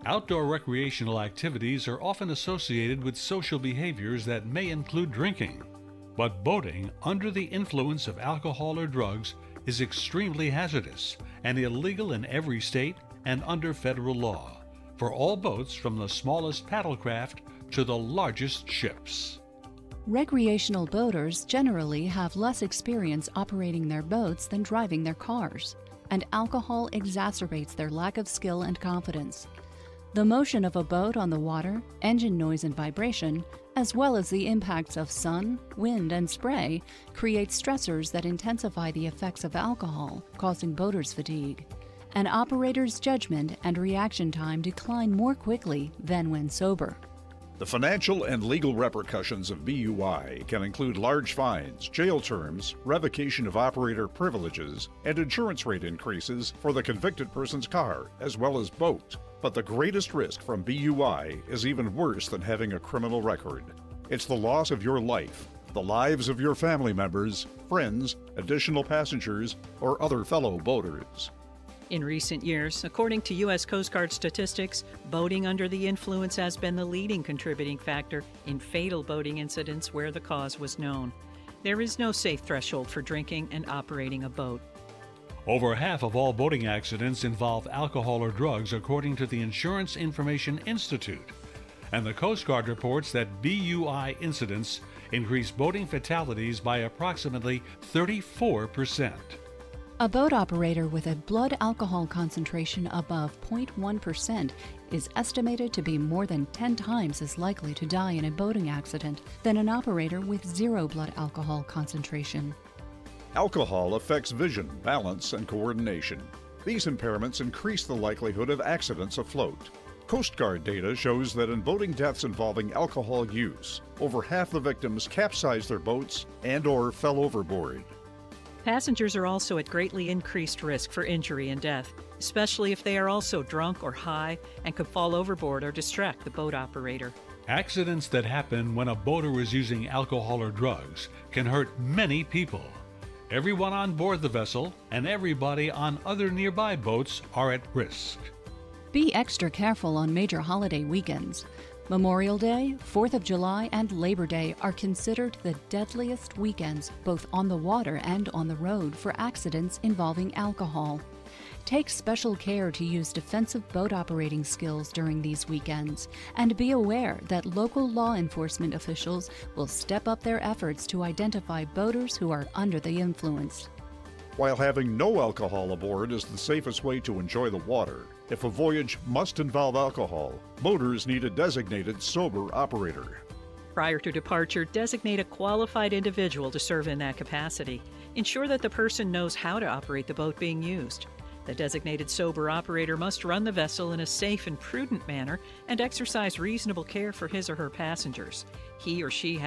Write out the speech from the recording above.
Outdoor recreational activities are often associated with social behaviors that may include drinking. But boating under the influence of alcohol or drugs is extremely hazardous and illegal in every state and under federal law, for all boats from the smallest paddlecraft to the largest ships. Recreational boaters generally have less experience operating their boats than driving their cars, and alcohol exacerbates their lack of skill and confidence. The motion of a boat on the water, engine noise and vibration, as well as the impacts of sun, wind, and spray, create stressors that intensify the effects of alcohol, causing boaters' fatigue. An operator's judgment and reaction time decline more quickly than when sober. The financial and legal repercussions of BUI can include large fines, jail terms, revocation of operator privileges, and insurance rate increases for the convicted person's car as well as boat. But the greatest risk from BUI is even worse than having a criminal record. It's the loss of your life, the lives of your family members, friends, additional passengers, or other fellow boaters. In recent years, according to U.S. Coast Guard statistics, boating under the influence has been the leading contributing factor in fatal boating incidents where the cause was known. There is no safe threshold for drinking and operating a boat. Over half of all boating accidents involve alcohol or drugs, according to the Insurance Information Institute. And the Coast Guard reports that BUI incidents increase boating fatalities by approximately 34%. A boat operator with a blood alcohol concentration above 0.1% is estimated to be more than 10 times as likely to die in a boating accident than an operator with zero blood alcohol concentration. Alcohol affects vision, balance, and coordination. These impairments increase the likelihood of accidents afloat. Coast Guard data shows that in boating deaths involving alcohol use, over half the victims capsized their boats and/or fell overboard. Passengers are also at greatly increased risk for injury and death, especially if they are also drunk or high and could fall overboard or distract the boat operator. Accidents that happen when a boater is using alcohol or drugs can hurt many people. Everyone on board the vessel and everybody on other nearby boats are at risk. Be extra careful on major holiday weekends. Memorial Day, 4th of July, and Labor Day are considered the deadliest weekends both on the water and on the road for accidents involving alcohol. Take special care to use defensive boat operating skills during these weekends, and be aware that local law enforcement officials will step up their efforts to identify boaters who are under the influence. While having no alcohol aboard is the safest way to enjoy the water, if a voyage must involve alcohol, boaters need a designated sober operator. Prior to departure, designate a qualified individual to serve in that capacity. Ensure that the person knows how to operate the boat being used. The designated sober operator must run the vessel in a safe and prudent manner and exercise reasonable care for his or her passengers. He or she